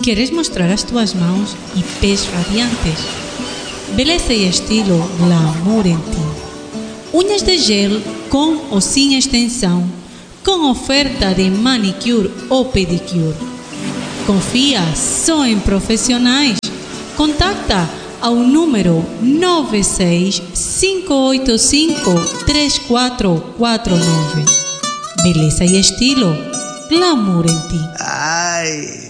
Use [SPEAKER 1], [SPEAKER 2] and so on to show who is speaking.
[SPEAKER 1] Queres mostrar as tuas mãos e pés radiantes? Beleza e estilo glamour em ti. Unhas de gel com ou sem extensão, com oferta de manicure ou pedicure. Confia só em profissionais. Contacta ao número 965853449. Beleza e estilo glamour em ti.
[SPEAKER 2] Ai.